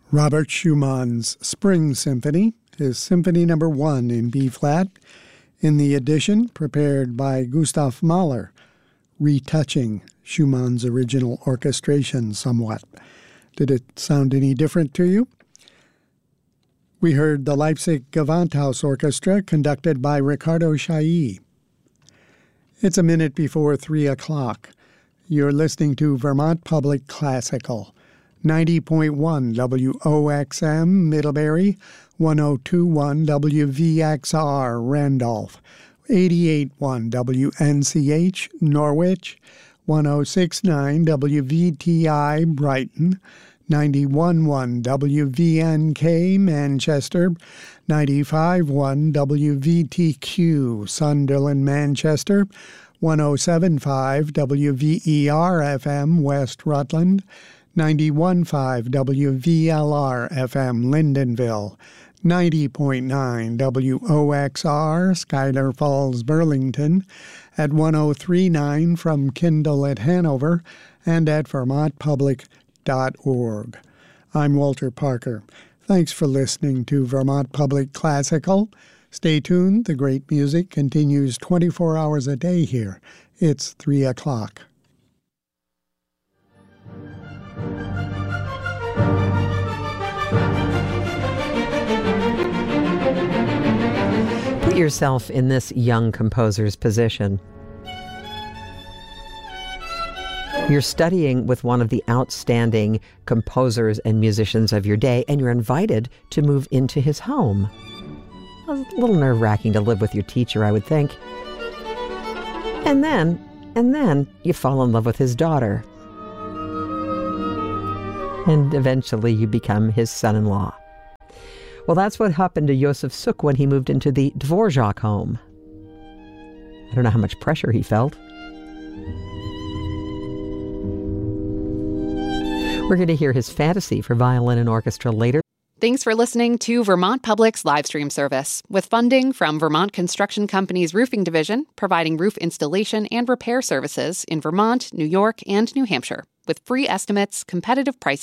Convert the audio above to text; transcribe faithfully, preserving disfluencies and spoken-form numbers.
Robert Schumann's Spring Symphony, his Symphony Number One in B-flat, in the edition prepared by Gustav Mahler, retouching Schumann's original orchestration somewhat. Did it sound any different to you? We heard the Leipzig Gewandhaus Orchestra, conducted by Ricardo Chailly. It's a minute before three o'clock. You're listening to Vermont Public Classical, ninety point one W O X M Middlebury, one oh two point one W V X R Randolph, eighty-eight point one W N C H Norwich, one oh six point nine W V T I Brighton, ninety-one point one W V N K Manchester, ninety-five point one W V T Q Sunderland Manchester, one oh seven point five W V E R F M West Rutland, ninety-one point five W V L R F M Lyndonville, ninety point nine W O X R Schuyler Falls Burlington, at one oh three point nine from Kindle at Hanover, and at vermont public dot org. I'm Walter Parker. Thanks for listening to Vermont Public Classical. Stay tuned. The great music continues twenty-four hours a day here. It's three o'clock. Put yourself in this young composer's position. You're studying with one of the outstanding composers and musicians of your day, and you're invited to move into his home. A little nerve-wracking to live with your teacher, I would think. And then, and then you fall in love with his daughter. And eventually you become his son-in-law. Well, that's what happened to Josef Suk when he moved into the Dvorak home. I don't know how much pressure he felt. We're going to hear his fantasy for violin and orchestra later. Thanks for listening to Vermont Public's live stream service, with funding from Vermont Construction Company's Roofing Division, providing roof installation and repair services in Vermont, New York, and New Hampshire, with free estimates, competitive pricing,